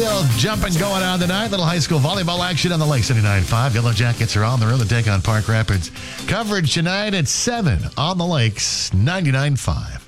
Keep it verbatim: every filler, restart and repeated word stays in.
Still jumping going on tonight. Little high school volleyball action on the Lakes ninety-nine point five. Yellow Jackets are on the road to take on Park Rapids. Coverage tonight at seven on the Lakes ninety-nine point five.